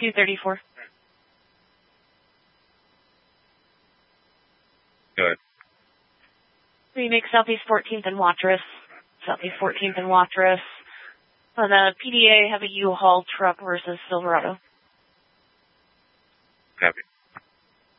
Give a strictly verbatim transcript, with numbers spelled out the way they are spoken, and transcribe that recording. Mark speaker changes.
Speaker 1: two thirty-four.
Speaker 2: Go ahead.
Speaker 1: We make Southeast fourteenth and Watrous. Southeast fourteenth and Watrous. On the P D A, have a U-Haul truck versus Silverado.
Speaker 2: Copy.